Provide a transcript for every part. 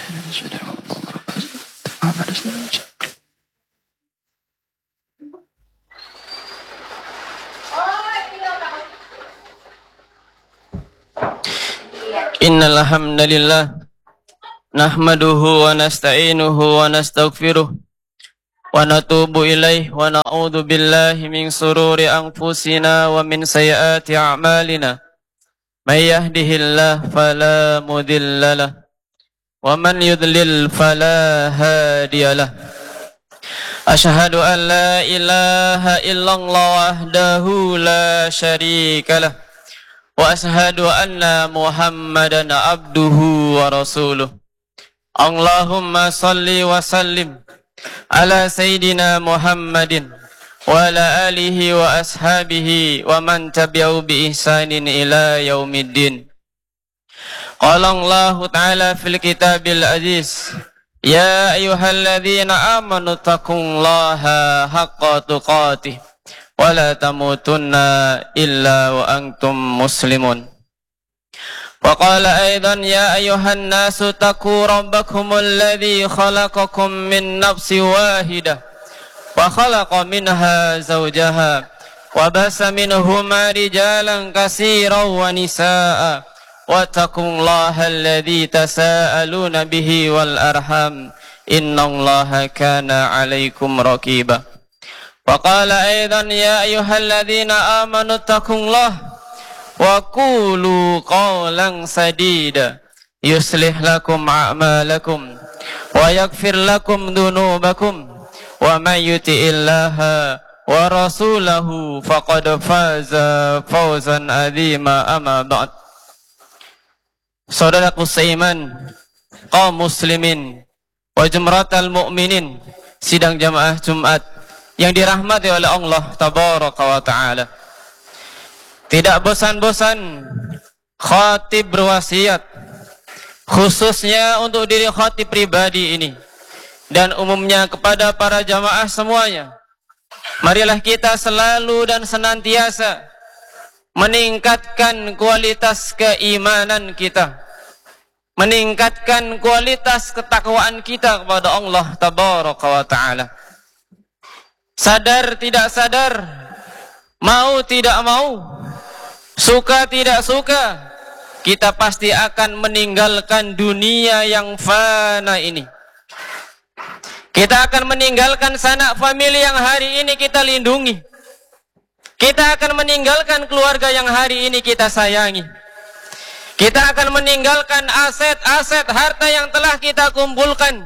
Innal hamdalillah nahmaduhu wa nasta'inuhu wa nastaghfiruh wa natubu ilaih wa na'udzu billahi min sururi anfusina wa min sayyiati a'malina may yahdihillahu fala mudhillalah wa man yudlil fala hadiyalah. Asyhadu an la ilaha illallah wahdahu la syarikalah wa ashhadu anna Muhammadan abduhu wa rasuluh. Allahumma salli wa sallim ala sayyidina Muhammadin wa ala alihi wa ashabihi wa man tabi'ahu bi ihsanin ila yaumiddin. Qala Allah ta'ala fil kitabil aziz, ya ayyuhalladzina amanu taqullaha haqqa tuqatih wala tamutunna illa wa antum muslimun. Wa qala aidan ya ayyuhan nasu taqu rabbakumul ladzi khalaqakum min nafsin wahidah wa khalaqa minha zawjaha wa basa minhuma rijalan katsiran wa nisaa wattaqullaha alladzi tasaaluna bihi wal arham innallaha kana 'alaikum raqiba. وقال أيضا يا أيها الذين آمنوا اتقوا الله وقولوا قولا سديدا يصلح لكم أعمالكم ويغفر لكم ذنوبكم ومن يطع الله ورسوله فقد فاز فوزا عظيما. أما بعد. Saudaraku seiman, kaum muslimin wa jumratal mu'minin, sidang jamaah Jumat yang dirahmati oleh Allah tabaraka wa ta'ala. Tidak bosan-bosan khatib berwasiat, khususnya untuk diri khatib pribadi ini dan umumnya kepada para jamaah semuanya. Marilah kita selalu dan senantiasa meningkatkan kualitas keimanan kita, meningkatkan kualitas ketakwaan kita kepada Allah tabaraka wa ta'ala. Sadar tidak sadar, mau tidak mau, suka tidak suka, kita pasti akan meninggalkan dunia yang fana ini. Kita akan meninggalkan sanak famili yang hari ini kita lindungi. Kita akan meninggalkan keluarga yang hari ini kita sayangi. Kita akan meninggalkan aset-aset harta yang telah kita kumpulkan.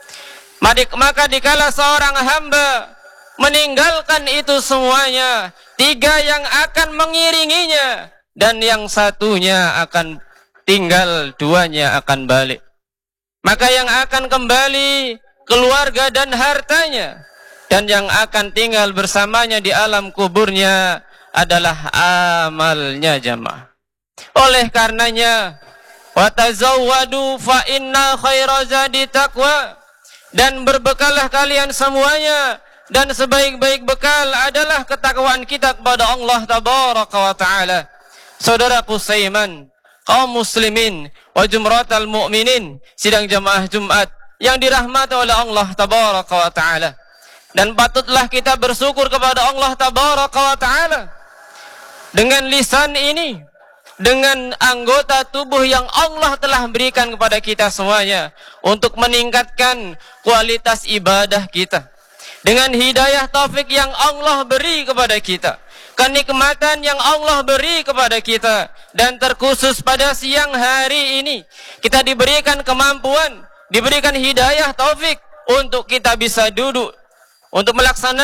Maka dikala seorang hamba meninggalkan itu semuanya, tiga yang akan mengiringinya dan yang satunya akan tinggal, duanya akan balik. Maka yang akan kembali keluarga dan hartanya, dan yang akan tinggal bersamanya di alam kuburnya adalah amalnya jamaah. Oleh karenanya, watazawwadu fa inna khaira zadi taqwa, dan berbekallah kalian semuanya, dan sebaik-baik bekal adalah ketakwaan kita kepada Allah tabaraka wa ta'ala. Saudaraku seiman, kaum muslimin wa jumratal mu'minin, sidang jamaah Jumat yang dirahmati oleh Allah tabaraka wa ta'ala. Dan patutlah kita bersyukur kepada Allah tabaraka wa ta'ala dengan lisan ini, dengan anggota tubuh yang Allah telah berikan kepada kita semuanya untuk meningkatkan kualitas ibadah kita. Dengan hidayah taufik yang Allah beri kepada kita, kenikmatan yang Allah beri kepada kita, dan terkhusus pada siang hari ini kita diberikan kemampuan, diberikan hidayah taufik untuk kita bisa duduk, untuk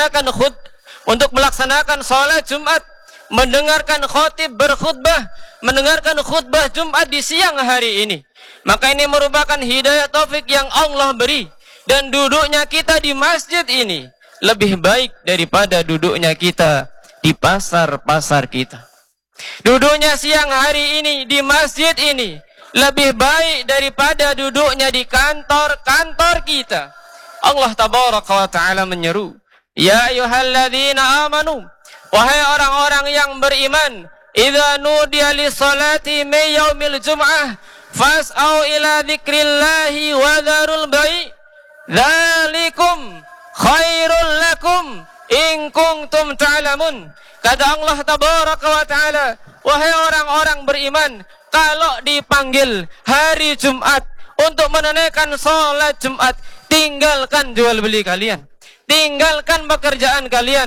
melaksanakan sholat Jumat, mendengarkan khatib berkhutbah, mendengarkan khutbah Jumat di siang hari ini. Maka ini merupakan hidayah taufik yang Allah beri. Dan duduknya kita di masjid ini lebih baik daripada duduknya kita di pasar-pasar kita. Duduknya siang hari ini di masjid ini lebih baik daripada duduknya di kantor-kantor kita. Allah tabaraka wa ta'ala menyeru, ya ayyuhalladzina amanu, wahai orang-orang yang beriman, idza nudiya lis-salati min yaumil jum'ah fas'au ila dzikrillahi wa dzarul bai' dzalikum khairul lakum in kuntum ta'lamun. Kata Allah tabaraka wa ta'ala, wahai orang-orang beriman, kalau dipanggil hari Jumat untuk menunaikan sholat Jumat, tinggalkan jual beli kalian, tinggalkan pekerjaan kalian.